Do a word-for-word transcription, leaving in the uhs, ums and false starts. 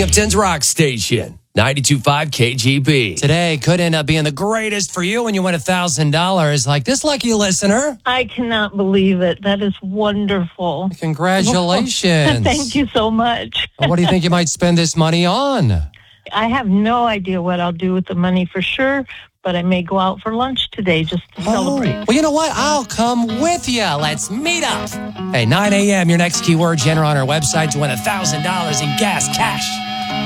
Binghamton's rock station, ninety-two point five K G B. Today could end up being the greatest for you when you win one thousand dollars like this lucky listener. I cannot believe it. That is wonderful. Congratulations. Thank you so much. What do you think you might spend this money on? I have no idea what I'll do with the money for sure, but I may go out for lunch today just to celebrate. Well, you know what? I'll come with you. Let's meet up. Hey, nine a.m., your next keyword, enter on our website to win one thousand dollars in gas cash.